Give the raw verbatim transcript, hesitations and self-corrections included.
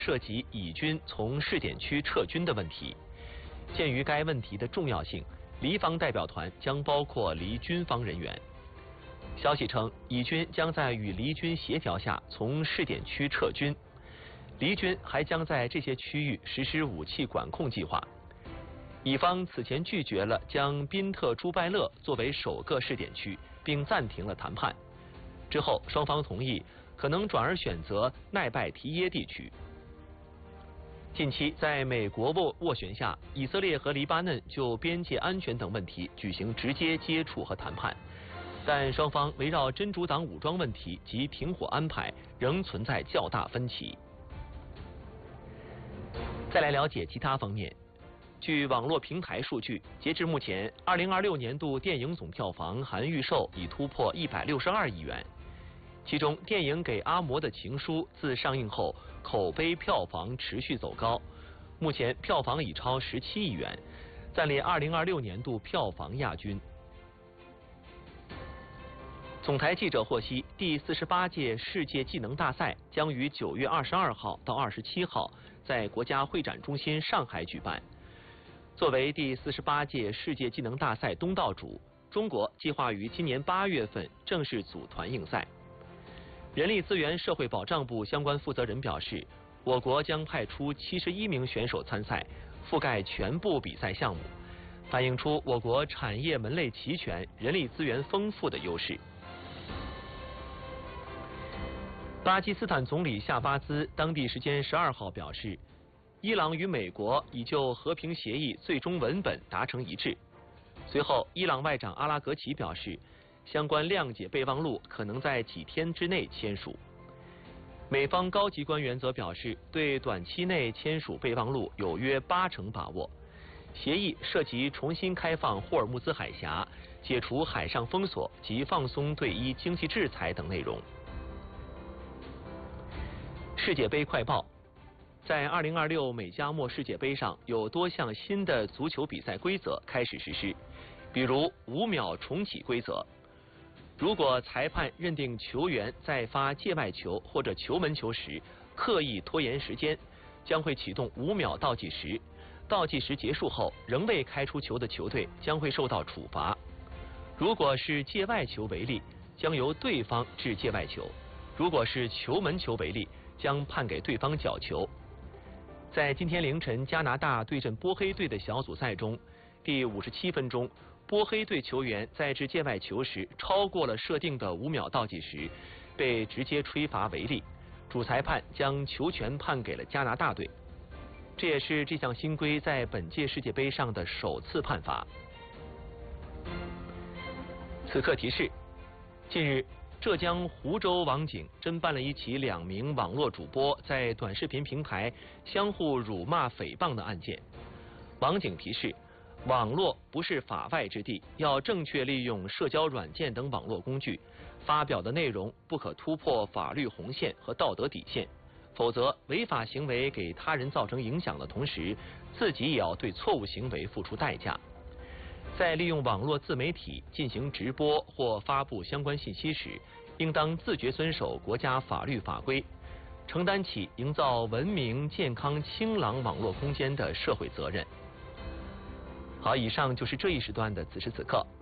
涉及乙军从试点区撤军的问题。鉴于该问题的重要性，黎方代表团将包括黎军方人员。消息称，乙军将在与黎军协调下从试点区撤军，黎军还将在这些区域实施武器管控计划。乙方此前拒绝了将宾特朱拜勒作为首个试点区，并暂停了谈判。之后，双方同意可能转而选择奈拜提耶地区。近期，在美国斡斡旋下，以色列和黎巴嫩就边界安全等问题举行直接接触和谈判，但双方围绕真主党武装问题及停火安排仍存在较大分歧。再来了解其他方面。据网络平台数据，截至目前，二零二六年度电影总票房含预售已突破一百六十二亿元。其中，电影《给阿嬷的情书》自上映后，口碑票房持续走高，目前票房已超十七亿元，暂列二零二六年度票房亚军。总台记者获悉，第四十八届世界技能大赛将于九月二十二号到二十七号在国家会展中心上海举办。作为第四十八届世界技能大赛东道主，中国计划于今年八月份正式组团应赛。人力资源社会保障部相关负责人表示，我国将派出七十一名选手参赛，覆盖全部比赛项目，反映出我国产业门类齐全、人力资源丰富的优势。巴基斯坦总理夏巴兹当地时间十二号表示，伊朗与美国已就和平协议最终文本达成一致。随后，伊朗外长阿拉格齐表示，相关谅解备忘录可能在几天之内签署。美方高级官员则表示，对短期内签署备忘录有约八成把握。协议涉及重新开放霍尔木兹海峡、解除海上封锁及放松对伊经济制裁等内容。世界杯快报。在二零二六美加墨世界杯上，有多项新的足球比赛规则开始实施，比如五秒重启规则。如果裁判认定球员在发界外球或者球门球时刻意拖延时间，将会启动五秒倒计时。倒计时结束后仍未开出球的球队将会受到处罚。如果是界外球为例，将由对方掷界外球；如果是球门球为例，将判给对方角球。在今天凌晨加拿大对阵波黑队的小组赛中，第五十七分钟，波黑队球员在掷界外球时超过了设定的五秒倒计时，被直接吹罚违例，主裁判将球权判给了加拿大队。这也是这项新规在本届世界杯上的首次判罚。此刻提示：近日，浙江湖州网警侦办了一起两名网络主播在短视频平台相互辱骂诽谤的案件。网警提示，网络不是法外之地，要正确利用社交软件等网络工具，发表的内容不可突破法律红线和道德底线，否则违法行为给他人造成影响的同时，自己也要对错误行为付出代价。在利用网络自媒体进行直播或发布相关信息时，应当自觉遵守国家法律法规，承担起营造文明、健康、清朗网络空间的社会责任。好，以上就是这一时段的此时此刻。